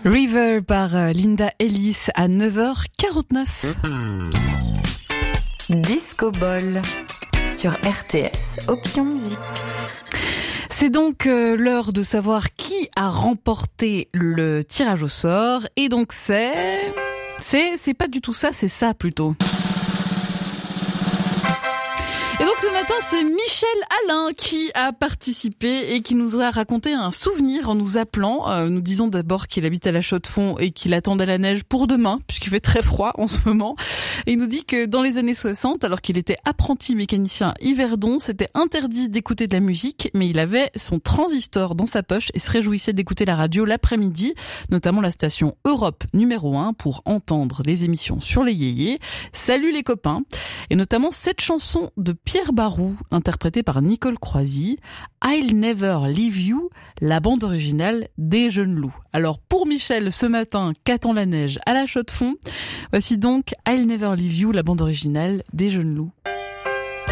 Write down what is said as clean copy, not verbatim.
River par Linda Ellis à 9h49. Disco Ball sur RTS, option musique. C'est donc l'heure de savoir qui a remporté le tirage au sort. Et donc c'est pas du tout ça, c'est ça plutôt. Et donc ce matin, c'est Michel Alain qui a participé et qui nous a raconté un souvenir en nous appelant, nous disant d'abord qu'il habite à la Chaux-de-Fonds et qu'il attendait la neige pour demain, puisqu'il fait très froid en ce moment. Et il nous dit que dans les années 60, alors qu'il était apprenti mécanicien à Yverdon, c'était interdit d'écouter de la musique, mais il avait son transistor dans sa poche et se réjouissait d'écouter la radio l'après-midi, notamment la station Europe numéro 1 pour entendre les émissions sur les yéyés. Salut les copains! Et notamment cette chanson de Pierre Barou, interprétée par Nicole Croisy, I'll Never Leave You, la bande originale des Jeunes Loups. Alors pour Michel, ce matin, qu'attend la neige à la Chaux-de-Fonds? Voici donc I'll Never Leave You, la bande originale des Jeunes Loups.